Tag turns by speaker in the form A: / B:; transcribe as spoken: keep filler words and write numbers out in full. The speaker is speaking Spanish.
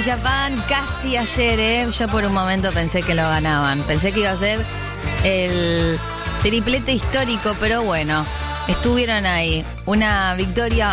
A: Japan casi ayer, ¿eh? Yo por un momento pensé que lo ganaban. Pensé que iba a ser el triplete histórico, pero bueno, estuvieron ahí. Una victoria